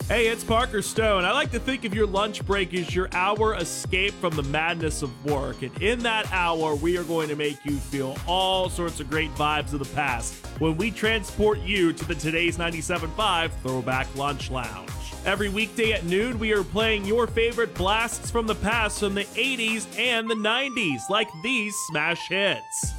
Hey, it's Parker Stone. I like to think of your lunch break as your hour escape from the madness of work. And in that hour, we are going to make you feel all sorts of great vibes of the past when we transport you to the Today's 97.5 Throwback Lunch Lounge. Every weekday at noon, we are playing your favorite blasts from the past from the 80s and the 90s, like these smash hits.